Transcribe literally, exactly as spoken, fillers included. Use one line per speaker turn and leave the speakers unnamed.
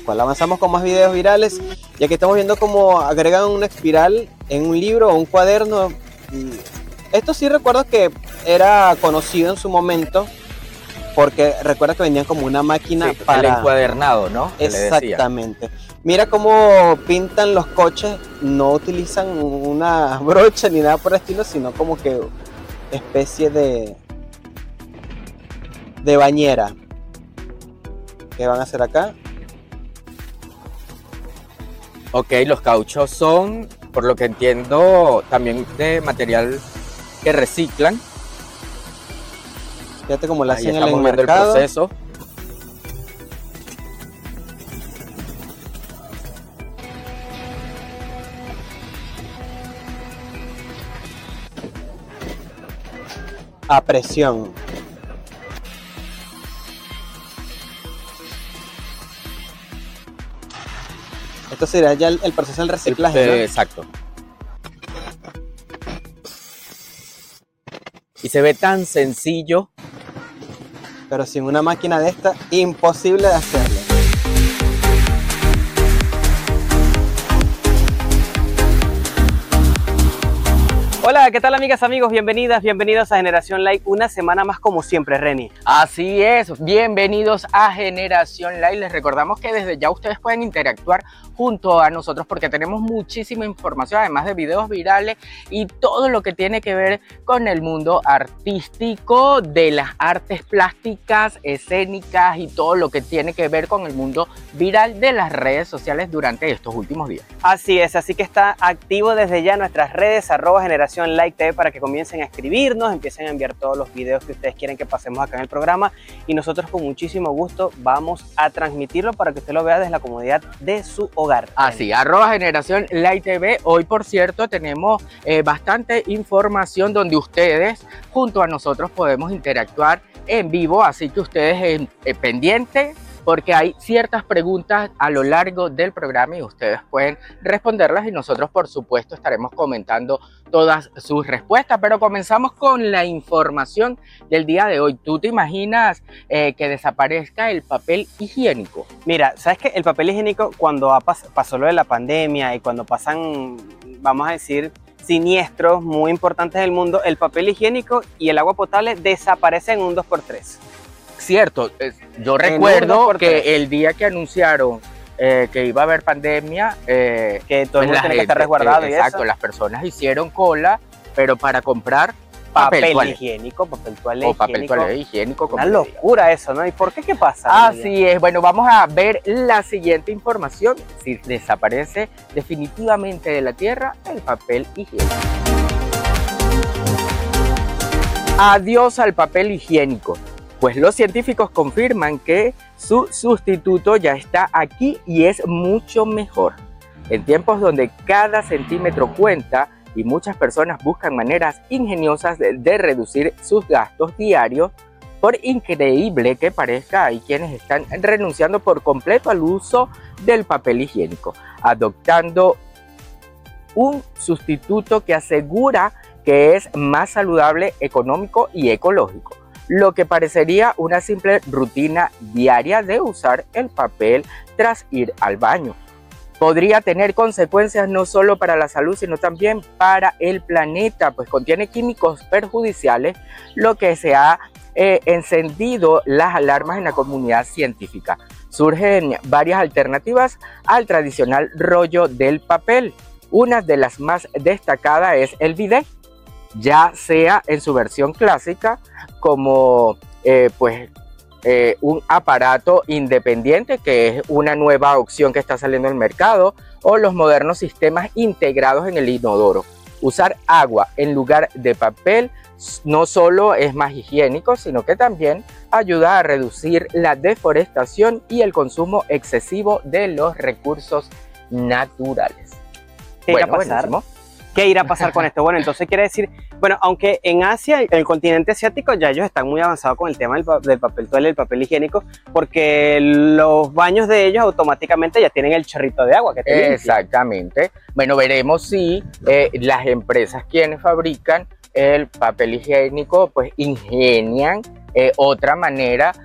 cual avanzamos con más videos virales y aquí estamos viendo cómo agregan una espiral en un libro o un cuaderno. Y esto sí recuerdo que era conocido en su momento porque recuerda que vendían como una máquina
sí,
para...
el encuadernado, ¿no?
Exactamente. Mira cómo pintan los coches, no utilizan una brocha ni nada por el estilo, sino como que especie de, de bañera. ¿Qué van a hacer acá?
Ok, los cauchos son, por lo que entiendo, también de material que reciclan.
Fíjate cómo lo
Ahí
hacen en el
estamos viendo el
mercado.
proceso.
A presión. Esto sería ya el, el proceso del reciclaje,
El,
¿no?
Exacto. Y se ve tan sencillo.
Pero sin una máquina de esta, imposible de hacerlo. Hola, ¿qué tal amigas, amigos? Bienvenidas, bienvenidos a Generación Like, una semana más como siempre, Reni.
Así es, bienvenidos a Generación Like. Les recordamos que desde ya ustedes pueden interactuar junto a nosotros porque tenemos muchísima información, además de videos virales y todo lo que tiene que ver con el mundo artístico, de las artes plásticas, escénicas y todo lo que tiene que ver con el mundo viral de las redes sociales durante estos últimos días.
Así es, así que está activo desde ya nuestras redes, arroba Generación Like T V, para que comiencen a escribirnos, empiecen a enviar todos los videos que ustedes quieren que pasemos acá en el programa y nosotros con muchísimo gusto vamos a transmitirlo para que usted lo vea desde la comodidad de su hogar.
Así, arroba Generación Like T V. Hoy, por cierto, tenemos eh, bastante información donde ustedes junto a nosotros podemos interactuar en vivo, así que ustedes eh, eh, pendientes, porque hay ciertas preguntas a lo largo del programa y ustedes pueden responderlas y nosotros por supuesto estaremos comentando todas sus respuestas. Pero comenzamos con la información del día de hoy. ¿Tú te imaginas eh, que desaparezca el papel higiénico?
Mira, ¿sabes qué? El papel higiénico cuando ha pas- pasó lo de la pandemia y cuando pasan, vamos a decir, siniestros muy importantes del mundo, el papel higiénico y el agua potable desaparecen en un dos por tres.
Cierto, yo recuerdo que el día que anunciaron eh, que iba a haber pandemia, eh,
que todo el mundo
pues
tiene que
gente,
estar resguardado
eh,
y
exacto,
eso.
las personas hicieron cola, pero para comprar
Papel,
papel, papel
higiénico, papel toalé
o papel
higiénico.
toalé higiénico.
Una locura eso, ¿no? ¿Y por qué? ¿Qué pasa?
Así es, bueno, vamos a ver la siguiente información. Si desaparece definitivamente de la Tierra el papel higiénico. Adiós al papel higiénico. Pues los científicos confirman que su sustituto ya está aquí y es mucho mejor. En tiempos donde cada centímetro cuenta y muchas personas buscan maneras ingeniosas de, de reducir sus gastos diarios, por increíble que parezca, hay quienes están renunciando por completo al uso del papel higiénico, adoptando un sustituto que asegura que es más saludable, económico y ecológico. Lo que parecería una simple rutina diaria de usar el papel tras ir al baño. Podría tener consecuencias no solo para la salud, sino también para el planeta, pues contiene químicos perjudiciales, lo que se ha eh, encendido las alarmas en la comunidad científica. Surgen varias alternativas al tradicional rollo del papel. Una de las más destacadas es el bidet, ya sea en su versión clásica como eh, pues, eh, un aparato independiente, que es una nueva opción que está saliendo al mercado, o los modernos sistemas integrados en el inodoro. Usar agua en lugar de papel no solo es más higiénico, sino que también ayuda a reducir la deforestación y el consumo excesivo de los recursos naturales.
¿Qué irá a pasar? ¿Qué irá a pasar con esto? Bueno, entonces quiere decir, bueno, aunque en Asia, en el continente asiático, ya ellos están muy avanzados con el tema del, del papel toalé, el papel higiénico, porque los baños de ellos automáticamente ya tienen el chorrito de agua que te limpia.
Exactamente. Bueno, veremos si eh, las empresas quienes fabrican el papel higiénico pues ingenian eh, otra manera